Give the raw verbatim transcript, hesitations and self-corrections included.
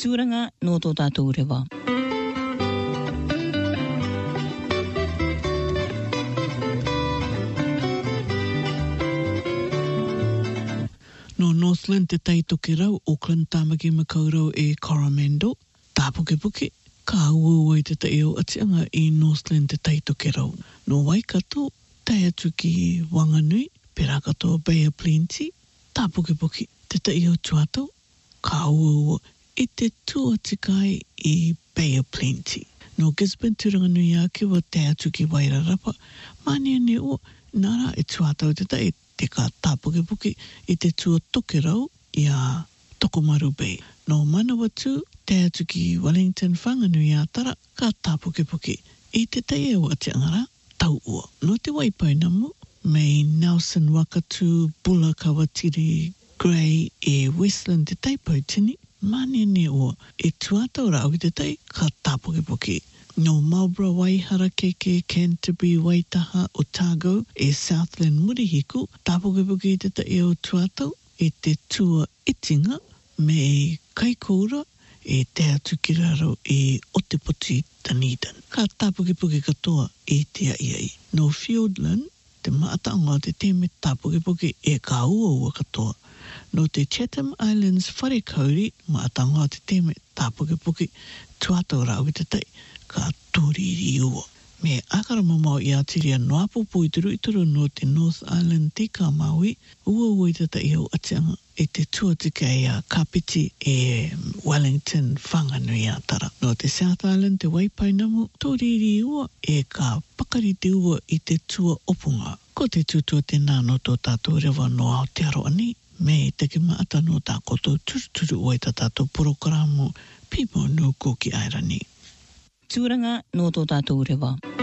Tūranga no tō tātou rewa. No Northland te taitoke rau, Auckland tāmaki makaurau e Coromandel, tāpuke puke, ka ua i te taio atianga i Northland te taitoke rau. No Waikato, tai atu ki Wanganui, pera katoa Bay of Plenty, tāpuke puke, te taio tuatau, ka ua i te tuatikai i Bay of Plenty. No Gisborne Turanganui ake wa tai atu ki Wairarapa, mania ne o, nara e tuatau te tai, te ka tāpuke puke i te tua toke rau i a Tokomaru Bay. No Manawatu, te atu ki Wellington Whanganui a Tara, ka tāpuke puke i te te eo a te angara, tau ua. No te Waipainamu, mei Nelson Wakatu, Bula Kawatiri, Grey e Westland te Taipautini, mani ne o e tuatau rau i te tei, ka tāpuke puke. No Marlborough, Waihara, Keke, Canterbury, Waitaha, Otago e Southland Murihiku, tāpukepuke i te te eo tuatau e te tua itinga me Kaikoura e te atu ki raro e Otepoti Dunedin. Ka tāpukepuke katoa e te aiai. No Fiordland, te maatanga te teme tāpukepuke e ka ua ua katoa. No te Chatham Islands Wharekauri, maatanga te teme tāpukepuke tuatau rau i te tei. Ka tōriri ua. Me akara mamau i atiria no apopo i turu ituru no te North Island te ka maui, ua ua i tata i au atianga e te tuatika i a Kapiti e Wellington Whanganui a Tara. No te South Island te Waipainamu, tōriri ua e ka pakarite ua i te tua opunga. Ko te tutua te nāno tō tātou rewa no Aotearoa ni, me te ki maata no tā koto turu turu ua i tā tātou porokaramu People no Koki Airani. Tūranga no tō tātou rewa.